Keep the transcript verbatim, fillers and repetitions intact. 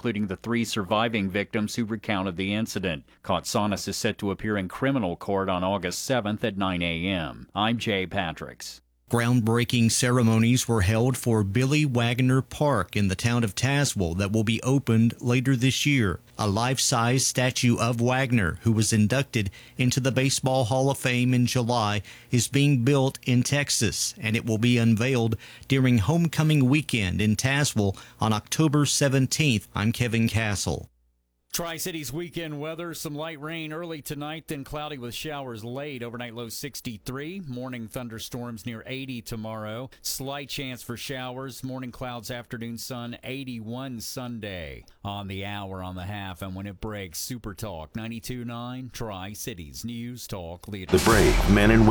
including the three surviving victims who recounted the incident. Katsanis is set to appear in criminal court on August seventh at nine a.m. I'm Jay Patricks. Groundbreaking ceremonies were held for Billy Wagner Park in the town of Tazewell that will be opened later this year. A life-size statue of Wagner, who was inducted into the Baseball Hall of Fame in July, is being built in Texas, and it will be unveiled during homecoming weekend in Tazewell on October seventeenth. I'm Kevin Castle. Tri-Cities weekend weather, some light rain early tonight, then cloudy with showers late. Overnight low sixty-three. Morning thunderstorms near eighty tomorrow. Slight chance for showers. Morning clouds, afternoon sun, eighty-one Sunday. On the hour, on the half, and when it breaks, Super Talk ninety-two point nine, Tri-Cities News Talk Leader. The brave men and women.